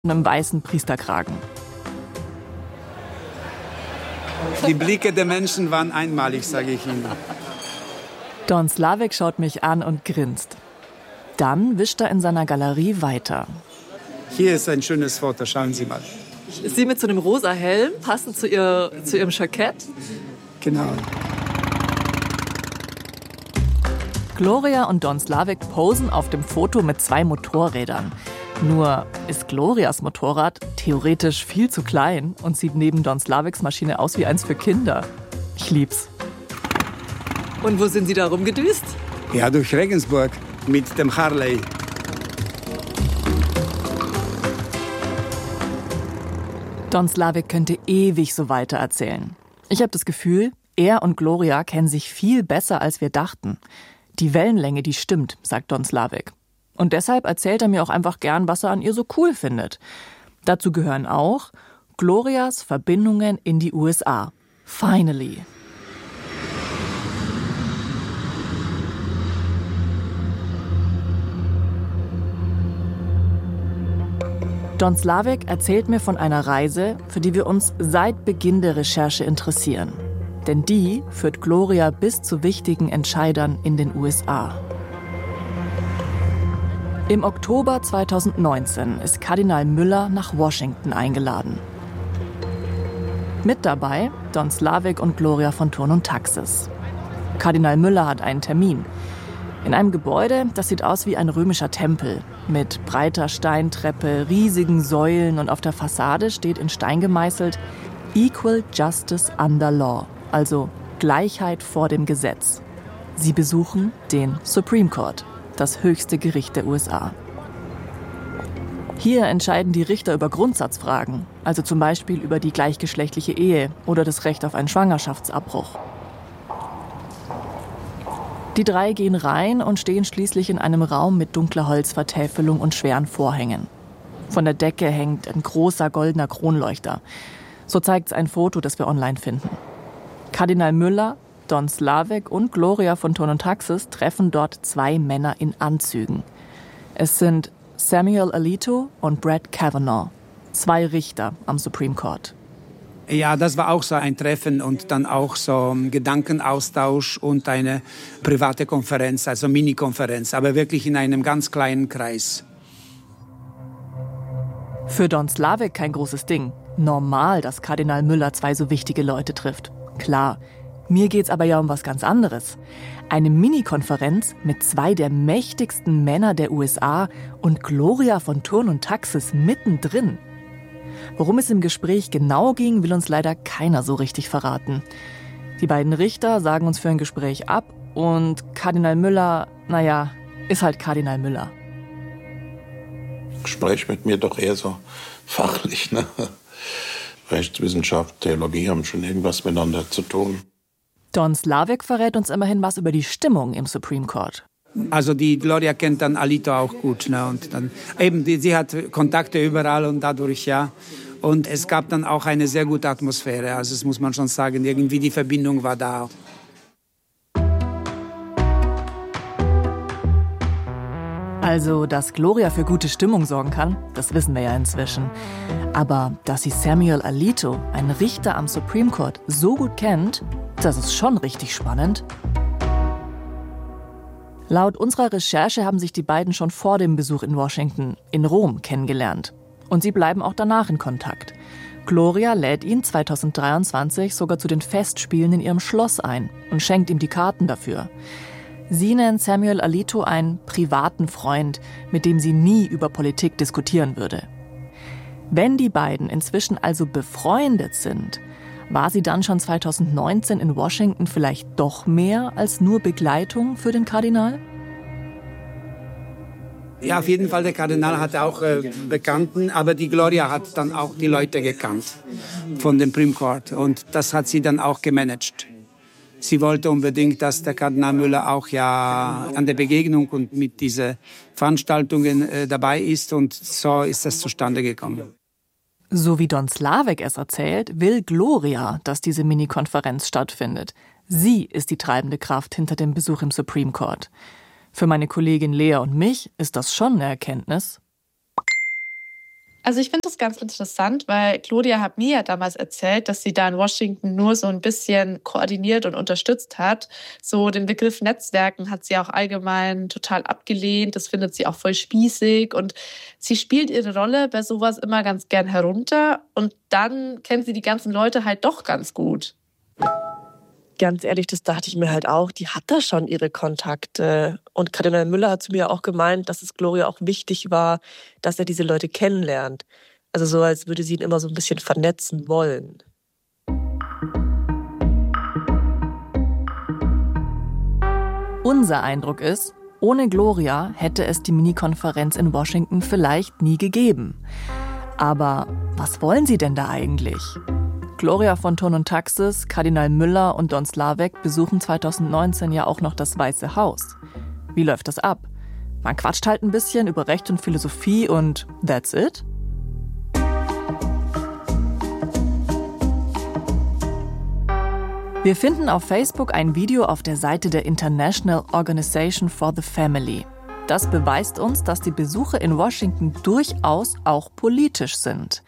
einem weißen Priesterkragen. Die Blicke der Menschen waren einmalig, sage ich Ihnen. Don Slavik schaut mich an und grinst. Dann wischt er in seiner Galerie weiter. Hier ist ein schönes Foto, schauen Sie mal. Sie mit so einem rosa Helm, passend zu Ihrem Jackett. Genau. Gloria und Don Slavik posen auf dem Foto mit 2 Motorrädern. Nur ist Glorias Motorrad theoretisch viel zu klein und sieht neben Don Slaviks Maschine aus wie eins für Kinder. Ich lieb's. Und wo sind Sie da rumgedüst? Ja, durch Regensburg mit dem Harley. Don Slavik könnte ewig so weitererzählen. Ich habe das Gefühl, er und Gloria kennen sich viel besser, als wir dachten. Die Wellenlänge, die stimmt, sagt Don Slavik. Und deshalb erzählt er mir auch einfach gern, was er an ihr so cool findet. Dazu gehören auch Glorias Verbindungen in die USA. Finally. Don Slavik erzählt mir von einer Reise, für die wir uns seit Beginn der Recherche interessieren. Denn die führt Gloria bis zu wichtigen Entscheidern in den USA. Im Oktober 2019 ist Kardinal Müller nach Washington eingeladen. Mit dabei Don Slavik und Gloria von Thurn und Taxis. Kardinal Müller hat einen Termin. In einem Gebäude, das sieht aus wie ein römischer Tempel. Mit breiter Steintreppe, riesigen Säulen und auf der Fassade steht in Stein gemeißelt Equal Justice Under Law, also Gleichheit vor dem Gesetz. Sie besuchen den Supreme Court, das höchste Gericht der USA. Hier entscheiden die Richter über Grundsatzfragen, also zum Beispiel über die gleichgeschlechtliche Ehe oder das Recht auf einen Schwangerschaftsabbruch. Die 3 gehen rein und stehen schließlich in einem Raum mit dunkler Holzvertäfelung und schweren Vorhängen. Von der Decke hängt ein großer goldener Kronleuchter. So zeigt es ein Foto, das wir online finden. Kardinal Müller, Don Slavik und Gloria von Thurn und Taxis treffen dort 2 Männer in Anzügen. Es sind Samuel Alito und Brett Kavanaugh, 2 Richter am Supreme Court. Ja, das war auch so ein Treffen und dann auch so ein Gedankenaustausch und eine private Konferenz, also Mini-Konferenz, aber wirklich in einem ganz kleinen Kreis. Für Don Slavik kein großes Ding. Normal, dass Kardinal Müller 2 so wichtige Leute trifft. Klar, mir geht's aber ja um was ganz anderes. Eine Mini-Konferenz mit 2 der mächtigsten Männer der USA und Gloria von Thurn und Taxis mittendrin. Worum es im Gespräch genau ging, will uns leider keiner so richtig verraten. Die beiden Richter sagen uns für ein Gespräch ab und Kardinal Müller, naja, ist halt Kardinal Müller. Gespräch mit mir doch eher so fachlich, ne? Rechtswissenschaft, Theologie haben schon irgendwas miteinander zu tun. Don Slavik verrät uns immerhin was über die Stimmung im Supreme Court. Also die Gloria kennt dann Alito auch gut, ne? Und dann eben sie hat Kontakte überall und dadurch ja. Und es gab dann auch eine sehr gute Atmosphäre. Also das muss man schon sagen, irgendwie die Verbindung war da. Also, dass Gloria für gute Stimmung sorgen kann, das wissen wir ja inzwischen. Aber dass sie Samuel Alito, einen Richter am Supreme Court, so gut kennt, das ist schon richtig spannend. Laut unserer Recherche haben sich die beiden schon vor dem Besuch in Washington, in Rom, kennengelernt. Und sie bleiben auch danach in Kontakt. Gloria lädt ihn 2023 sogar zu den Festspielen in ihrem Schloss ein und schenkt ihm die Karten dafür. Sie nennt Samuel Alito einen privaten Freund, mit dem sie nie über Politik diskutieren würde. Wenn die beiden inzwischen also befreundet sind, war sie dann schon 2019 in Washington vielleicht doch mehr als nur Begleitung für den Kardinal? Ja, auf jeden Fall, der Kardinal hatte auch Bekannten, aber die Gloria hat dann auch die Leute gekannt von dem Supreme Court und das hat sie dann auch gemanagt. Sie wollte unbedingt, dass der Kardinal Müller auch ja an der Begegnung und mit diesen Veranstaltungen dabei ist und so ist das zustande gekommen. So wie Don Slavik es erzählt, will Gloria, dass diese Mini-Konferenz stattfindet. Sie ist die treibende Kraft hinter dem Besuch im Supreme Court. Für meine Kollegin Lea und mich ist das schon eine Erkenntnis. Also ich finde das ganz interessant, weil Gloria hat mir ja damals erzählt, dass sie da in Washington nur so ein bisschen koordiniert und unterstützt hat. So den Begriff Netzwerken hat sie auch allgemein total abgelehnt. Das findet sie auch voll spießig. Und sie spielt ihre Rolle bei sowas immer ganz gern herunter. Und dann kennt sie die ganzen Leute halt doch ganz gut. Ganz ehrlich, das dachte ich mir halt auch, die hat da schon ihre Kontakte. Und Kardinal Müller hat zu mir auch gemeint, dass es Gloria auch wichtig war, dass er diese Leute kennenlernt. Also so, als würde sie ihn immer so ein bisschen vernetzen wollen. Unser Eindruck ist, ohne Gloria hätte es die Mini-Konferenz in Washington vielleicht nie gegeben. Aber was wollen sie denn da eigentlich? Gloria von Thurn und Taxis, Kardinal Müller und Don Slavek besuchen 2019 ja auch noch das Weiße Haus. Wie läuft das ab? Man quatscht halt ein bisschen über Recht und Philosophie und that's it? Wir finden auf Facebook ein Video auf der Seite der International Organization for the Family. Das beweist uns, dass die Besuche in Washington durchaus auch politisch sind.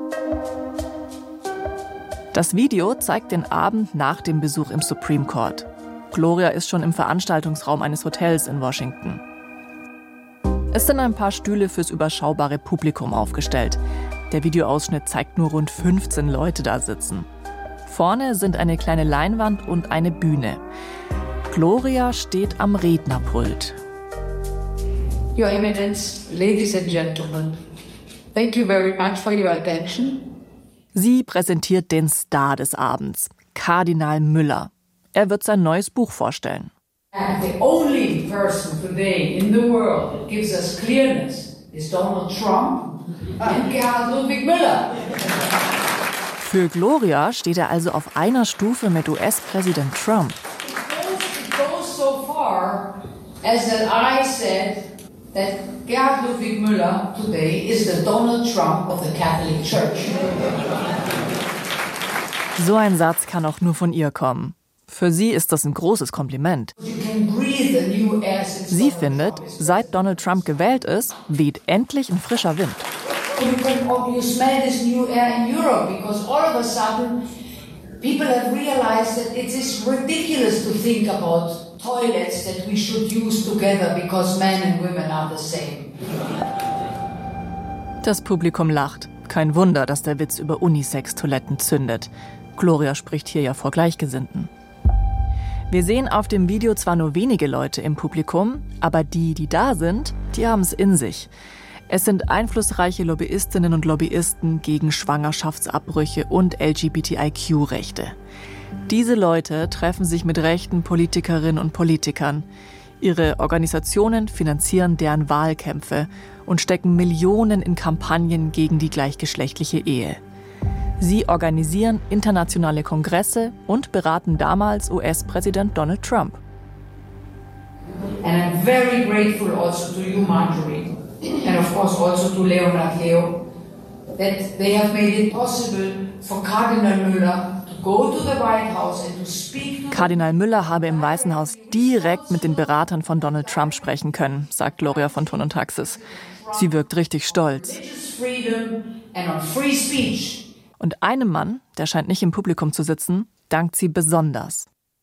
Das Video zeigt den Abend nach dem Besuch im Supreme Court. Gloria ist schon im Veranstaltungsraum eines Hotels in Washington. Es sind ein paar Stühle fürs überschaubare Publikum aufgestellt. Der Videoausschnitt zeigt nur rund 15 Leute da sitzen. Vorne sind eine kleine Leinwand und eine Bühne. Gloria steht am Rednerpult. Your Eminence, ladies and gentlemen, thank you very much for your attention. Sie präsentiert den Star des Abends, Kardinal Müller. Er wird sein neues Buch vorstellen. And the only person today in the world that gives us clearness is Donald Trump and Gerhard Ludwig Müller. Für Gloria steht er also auf einer Stufe mit US-Präsident Trump. It goes so far as that I said that Gerhard Ludwig Müller today is the Donald Trump of the Catholic Church. So ein Satz kann auch nur von ihr kommen. Für sie ist das ein großes Kompliment. Sie findet, seit Donald Trump gewählt ist, weht endlich ein frischer Wind. You smell this new air in Europe because all of a sudden people have realized that it is ridiculous to think about toilets that we should use together because men and women are the same. Das Publikum lacht. Kein Wunder, dass der Witz über Unisex-Toiletten zündet. Gloria spricht hier ja vor Gleichgesinnten. Wir sehen auf dem Video zwar nur wenige Leute im Publikum, aber die da sind, die haben es in sich. Es sind einflussreiche Lobbyistinnen und Lobbyisten gegen Schwangerschaftsabbrüche und LGBTIQ-Rechte. Diese Leute treffen sich mit rechten Politikerinnen und Politikern. Ihre Organisationen finanzieren deren Wahlkämpfe und stecken Millionen in Kampagnen gegen die gleichgeschlechtliche Ehe. Sie organisieren internationale Kongresse und beraten damals US-Präsident Donald Trump. And I'm very grateful also to you, Marjorie, and of course also to Leonard Leo, that they have made it possible for Kardinal Müller to go to the White House and to speak to... Kardinal Müller habe im Weißen Haus direkt mit den Beratern von Donald Trump sprechen können, sagt Gloria von Thurn und Taxis. Sie wirkt richtig stolz. Freedom and on free speech. Und einem Mann, der scheint nicht im Publikum zu sitzen, dankt sie besonders.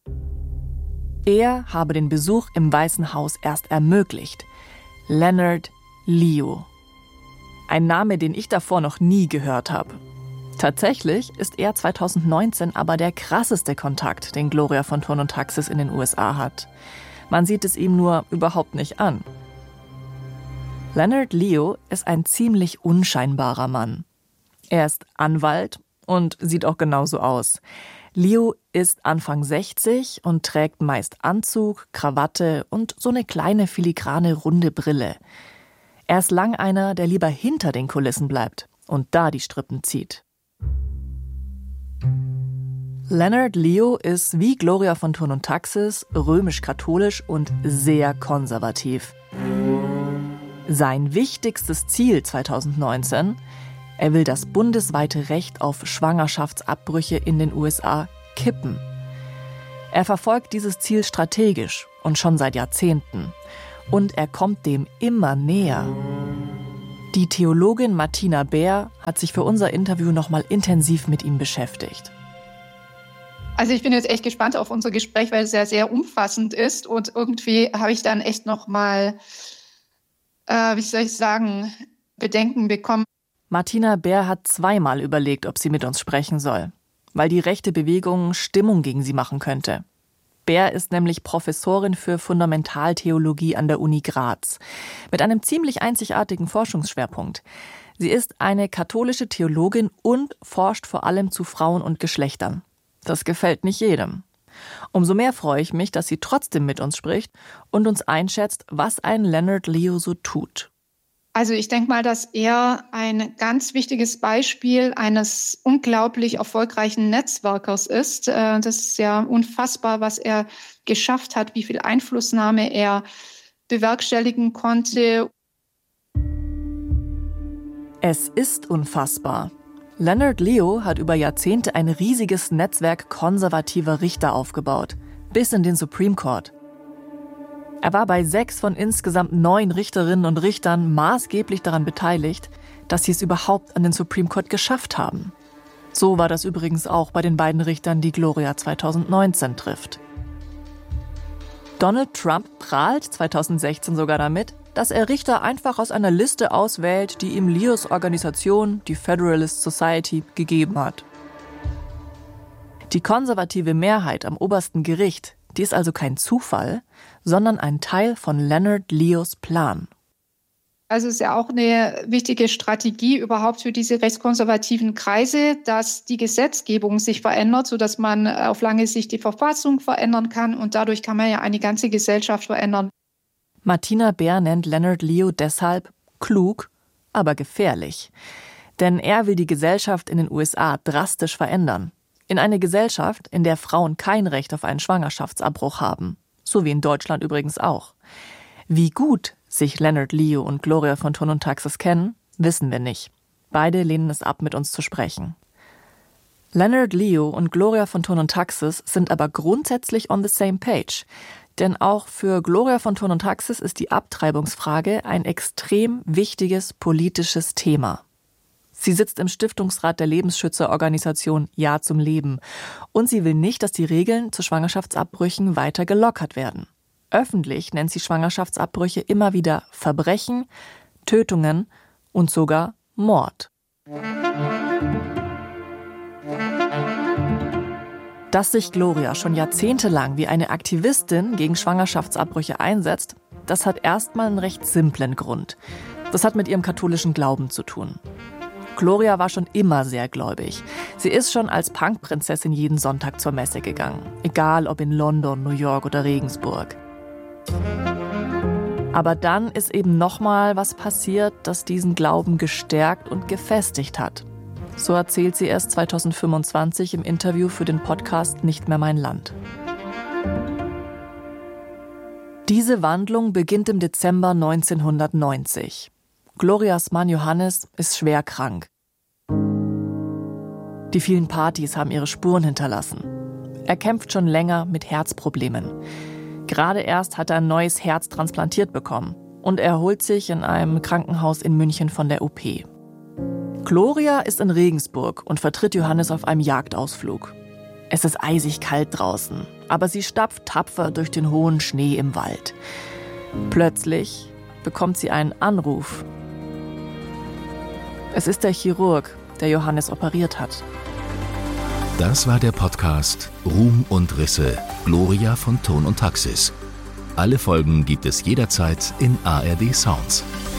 Er habe den Besuch im Weißen Haus erst ermöglicht. Leonard Leo. Ein Name, den ich davor noch nie gehört habe. Tatsächlich ist er 2019 aber der krasseste Kontakt, den Gloria von Thurn und Taxis in den USA hat. Man sieht es ihm nur überhaupt nicht an. Leonard Leo ist ein ziemlich unscheinbarer Mann. Er ist Anwalt und sieht auch genauso aus. Leo ist Anfang 60 und trägt meist Anzug, Krawatte und so eine kleine filigrane runde Brille. Er ist lang einer, der lieber hinter den Kulissen bleibt und da die Strippen zieht. Leonard Leo ist wie Gloria von Thurn und Taxis römisch-katholisch und sehr konservativ. Sein wichtigstes Ziel 2019: Er will das bundesweite Recht auf Schwangerschaftsabbrüche in den USA kippen. Er verfolgt dieses Ziel strategisch und schon seit Jahrzehnten. Und er kommt dem immer näher. Die Theologin Martina Beer hat sich für unser Interview nochmal intensiv mit ihm beschäftigt. Also ich bin jetzt echt gespannt auf unser Gespräch, weil es ja sehr umfassend ist. Und irgendwie habe ich dann echt nochmal, Bedenken bekommen. Martina Beer hat zweimal überlegt, ob sie mit uns sprechen soll, weil die rechte Bewegung Stimmung gegen sie machen könnte. Beer ist nämlich Professorin für Fundamentaltheologie an der Uni Graz mit einem ziemlich einzigartigen Forschungsschwerpunkt. Sie ist eine katholische Theologin und forscht vor allem zu Frauen und Geschlechtern. Das gefällt nicht jedem. Umso mehr freue ich mich, dass sie trotzdem mit uns spricht und uns einschätzt, was ein Leonard Leo so tut. Also ich denke mal, dass er ein ganz wichtiges Beispiel eines unglaublich erfolgreichen Netzwerkers ist. Das ist ja unfassbar, was er geschafft hat, wie viel Einflussnahme er bewerkstelligen konnte. Es ist unfassbar. Leonard Leo hat über Jahrzehnte ein riesiges Netzwerk konservativer Richter aufgebaut, bis in den Supreme Court. Er war bei 6 von insgesamt 9 Richterinnen und Richtern maßgeblich daran beteiligt, dass sie es überhaupt an den Supreme Court geschafft haben. So war das übrigens auch bei den beiden Richtern, die Gloria 2019 trifft. Donald Trump prahlt 2016 sogar damit, dass er Richter einfach aus einer Liste auswählt, die ihm Leos Organisation, die Federalist Society, gegeben hat. Die konservative Mehrheit am obersten Gericht, die ist also kein Zufall, sondern ein Teil von Leonard Leos Plan. Also es ist ja auch eine wichtige Strategie überhaupt für diese rechtskonservativen Kreise, dass die Gesetzgebung sich verändert, sodass man auf lange Sicht die Verfassung verändern kann und dadurch kann man ja eine ganze Gesellschaft verändern. Martina Beer nennt Leonard Leo deshalb klug, aber gefährlich. Denn er will die Gesellschaft in den USA drastisch verändern. In eine Gesellschaft, in der Frauen kein Recht auf einen Schwangerschaftsabbruch haben. So wie in Deutschland übrigens auch. Wie gut sich Leonard Leo und Gloria von Thurn und Taxis kennen, wissen wir nicht. Beide lehnen es ab, mit uns zu sprechen. Leonard Leo und Gloria von Thurn und Taxis sind aber grundsätzlich on the same page. Denn auch für Gloria von Thurn und Taxis ist die Abtreibungsfrage ein extrem wichtiges politisches Thema. Sie sitzt im Stiftungsrat der Lebensschützerorganisation Ja zum Leben. Und sie will nicht, dass die Regeln zu Schwangerschaftsabbrüchen weiter gelockert werden. Öffentlich nennt sie Schwangerschaftsabbrüche immer wieder Verbrechen, Tötungen und sogar Mord. Dass sich Gloria schon jahrzehntelang wie eine Aktivistin gegen Schwangerschaftsabbrüche einsetzt, das hat erstmal einen recht simplen Grund. Das hat mit ihrem katholischen Glauben zu tun. Gloria war schon immer sehr gläubig. Sie ist schon als Punkprinzessin jeden Sonntag zur Messe gegangen. Egal ob in London, New York oder Regensburg. Aber dann ist eben nochmal was passiert, das diesen Glauben gestärkt und gefestigt hat. So erzählt sie erst 2025 im Interview für den Podcast Nicht mehr mein Land. Diese Wandlung beginnt im Dezember 1990. Glorias Mann Johannes ist schwer krank. Die vielen Partys haben ihre Spuren hinterlassen. Er kämpft schon länger mit Herzproblemen. Gerade erst hat er ein neues Herz transplantiert bekommen und er erholt sich in einem Krankenhaus in München von der OP. Gloria ist in Regensburg und vertritt Johannes auf einem Jagdausflug. Es ist eisig kalt draußen, aber sie stapft tapfer durch den hohen Schnee im Wald. Plötzlich bekommt sie einen Anruf. Es ist der Chirurg, der Johannes operiert hat. Das war der Podcast Ruhm und Risse, Gloria von Thurn und Taxis. Alle Folgen gibt es jederzeit in ARD Sounds.